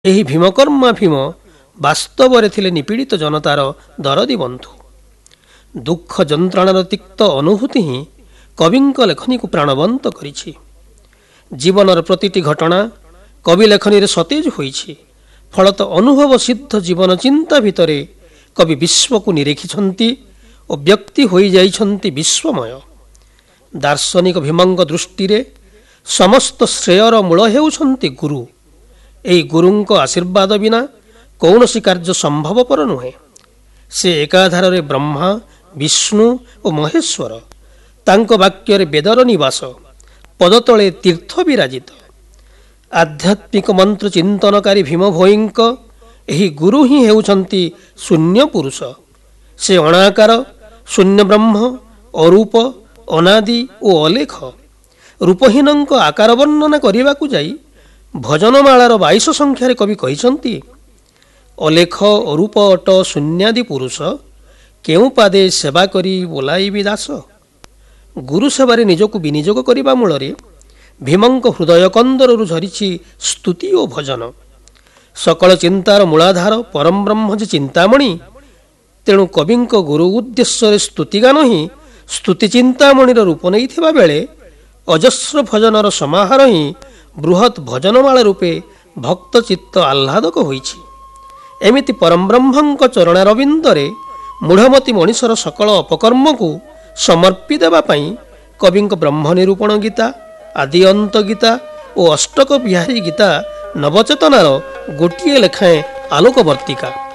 ଏହି ଭୀମକର୍ମା ଭୀମ ବାସ୍ତବରେ ଥିଲେ ନିପୀଡ଼ିତ ଜନତାର ଦରଦୀ ବନ୍ଧୁ। ଦୁଃଖ ଯନ୍ତ୍ରଣାର ତିକ୍ତ ଅନୁଭୂତି ହିଁ କବିଙ୍କ ଲେଖନୀକୁ ପ୍ରାଣବନ୍ତ କରିଛି। ଜୀବନର ପ୍ରତିଟି ଘଟଣା କବି ଲେଖନୀରେ ସତେଜ ହୋଇଛି। ଫଳତଃ ଅନୁଭବ ସିଦ୍ଧ ଜୀବନ ଚିନ୍ତା ଭିତରେ କବି ବିଶ୍ୱକୁ ନିରେଖିଛନ୍ତି ଓ ବ୍ୟକ୍ତି ହୋଇଯାଇଛନ୍ତି ବିଶ୍ୱମୟ। ଦାର୍ଶନିକ ଭୀମଙ୍କ ଦୃଷ୍ଟିରେ ସମସ୍ତ ଶ୍ରେୟର ମୂଳ ହେଉଛନ୍ତି ଗୁରୁ। ଏହି ଗୁରୁଙ୍କ ଆଶୀର୍ବାଦ ବିନା କୌଣସି କାର୍ଯ୍ୟ ସମ୍ଭବପର ନୁହେଁ। ସେ ଏକାଧାରରେ ବ୍ରହ୍ମା, ବିଷ୍ଣୁ ଓ ମହେଶ୍ୱର। ତାଙ୍କ ବାକ୍ୟରେ ବେଦର ନିବାସ, ପଦତଳେ ତୀର୍ଥ ବିରାଜିତ। ଆଧ୍ୟାତ୍ମିକ ମନ୍ତ୍ର ଚିନ୍ତନକାରୀ ଭୀମ ଭୋଇଙ୍କ ଏହି ଗୁରୁ ହିଁ ହେଉଛନ୍ତି ଶୂନ୍ୟ ପୁରୁଷ। ସେ ଅଣାକାର, ଶୂନ୍ୟ ବ୍ରହ୍ମ, ଅରୂପ, ଅନାଦି ଓ ଅଲେଖ। ରୂପହୀନଙ୍କ ଆକାର ବର୍ଣ୍ଣନା କରିବାକୁ ଯାଇ ଭଜନମାଳାର 22 ସଂଖ୍ୟାରେ କବି କହିଛନ୍ତି, ଅଲେଖ ଅରୂପ ଅଟ ଶୂନ୍ୟାଦି ପୁରୁଷ, କେଉଁ ପାଦେ ସେବା କରି ବୋଲାଇବି ଦାସ। ଗୁରୁ ସେବାରେ ନିଜକୁ ବିନିଯୋଗ କରିବା ମୂଳରେ ଭୀମଙ୍କ ହୃଦୟ କନ୍ଦରରୁ ଝରିଛି ସ୍ତୁତି ଓ ଭଜନ। ସକଳ ଚିନ୍ତାର ମୂଳାଧାର ପରମ ବ୍ରହ୍ମ ଯେ ଚିନ୍ତାମଣି, ତେଣୁ କବିଙ୍କ ଗୁରୁ ଉଦ୍ଦେଶ୍ୟରେ ସ୍ତୁତିଗାନ ହିଁ ସ୍ତୁତି ଚିନ୍ତାମଣିର ରୂପ ନେଇଥିବା ବେଳେ ଅଜସ୍ର ଭଜନର ସମାହାର ହିଁ ବୃହତ୍ ଭଜନମାଳା ରୂପେ ଭକ୍ତ ଚିତ୍ତ ଆହ୍ଲାଦକ ହୋଇଛି। ଏମିତି ପରମବ୍ରହ୍ମଙ୍କ ଚରଣାରବିନ୍ଦରେ ମୂଢ଼ମତି ମଣିଷର ସକଳ ଅପକର୍ମକୁ ସମର୍ପି ଦେବା ପାଇଁ କବିଙ୍କ ବ୍ରହ୍ମ ନିରୂପଣ ଗୀତା, ଆଦି ଅନ୍ତ ଗୀତା ଓ ଅଷ୍ଟକ ବିହାରୀ ଗୀତା ନବଚେତନାର ଗୋଟିଏ ଲେଖାଏଁ ଆଲୋକବର୍ତ୍ତିକା।